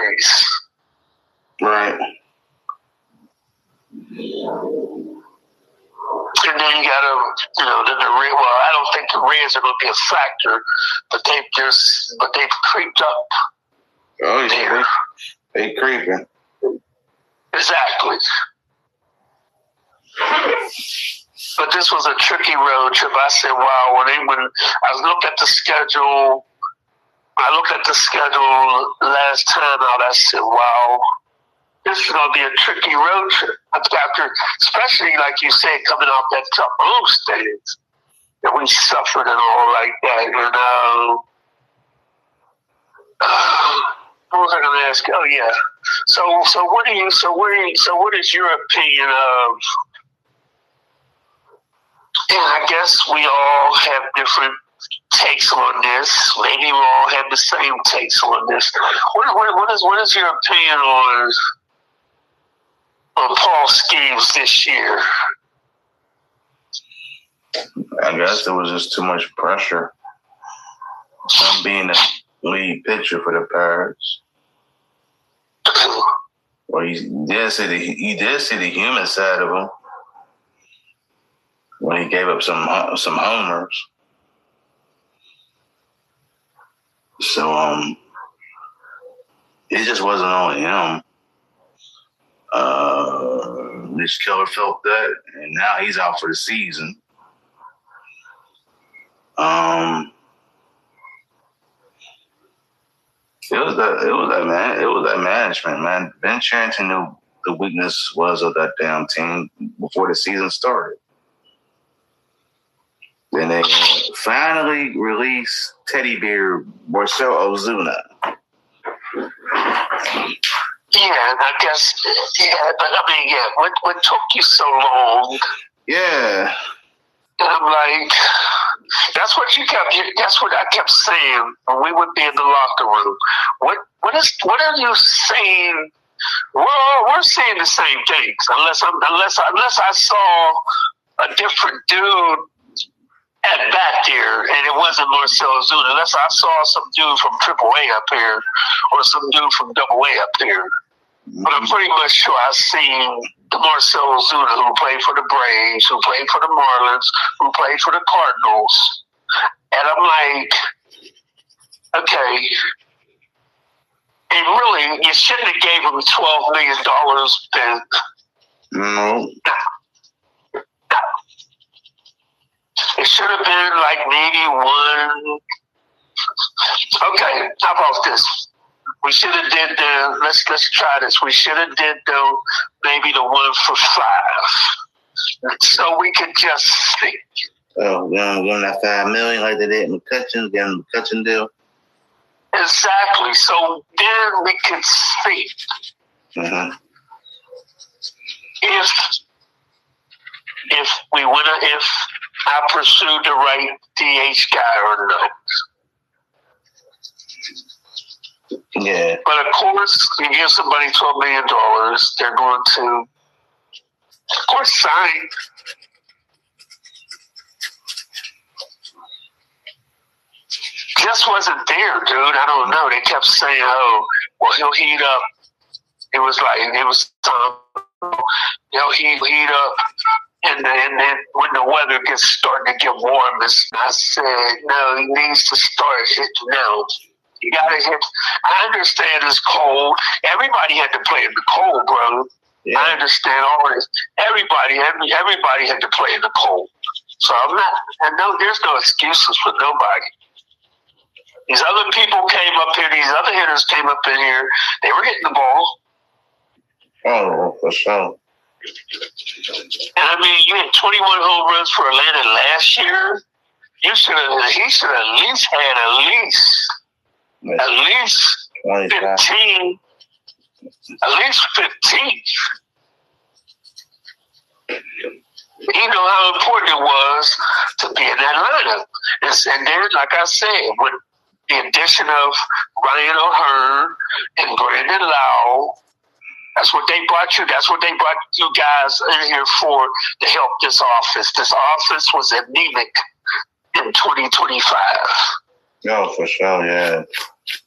series. Right. And then you got to, then the Reds. Well, I don't think the Reds are going to be a factor, but they've creeped up. Oh yeah, they creeping. Exactly. But this was a tricky road trip. I said, wow, when I looked at the schedule, last time out, I said, wow, this is going to be a tricky road trip. After, especially like you said, coming off that tough home stage that we suffered and all like that. And what was I going to ask? Oh yeah. So what is your opinion of? And I guess we all have different takes on this. Maybe we all have the same takes on this. What is your opinion on Paul Skeens this year? I guess there was just too much pressure on being the lead pitcher for the Pirates. Well, you did see the human side of him when he gave up some homers. So it just wasn't on him. Mitch Keller felt that, and now he's out for the season. It was that management, man. Ben Cherington knew the weakness was of that damn team before the season started. Then they finally released Teddy Bear Marcell Ozuna. Yeah, and I guess, but I mean, what took you so long? Yeah. And I'm like, that's what I kept saying when we would be in the locker room. What are you saying? We're saying the same things, unless I saw a different dude at bat there, and it wasn't Marcell Ozuna. Unless I saw some dude from AAA up here or some dude from AA up here. But I'm pretty much sure I've seen the Marcell Ozuna who played for the Braves, who played for the Marlins, who played for the Cardinals. And I'm like, okay. And really, you shouldn't have gave him $12 million then. No. It should have been like maybe one. Okay, how about this? We should have did the. Let's try this. We should have did maybe the 1 for $5, so we could just see. Oh, we're gonna give him that $5 million like they did in McCutcheon, get him the McCutcheon deal. Exactly. So then we could see if I pursued the right DH guy or not. Yeah. But of course, you give somebody $12 million, they're going to, of course, sign. Just wasn't there, dude. I don't know. They kept saying, "Oh, well, he'll heat up." It was heat up, and then when the weather gets starting to get warm, I said, "No, he needs to start hitting now." You gotta hit. I understand it's cold. Everybody had to play in the cold, bro. Yeah. I understand all this. Everybody had to play in the cold. So there's no excuses for nobody. These other people came up here. These other hitters came up in here. They were hitting the ball. Oh, for sure. And I mean, you had 21 home runs for Atlanta last year. He should have at least had at least 15. At least 15. You know how important it was to be in that lineup. And then, like I said, with the addition of Ryan O'Hearn and Brandon Lau, that's what they brought you. That's what they brought you guys in here for, to help this office. This office was anemic in 2025. No, for sure, yeah.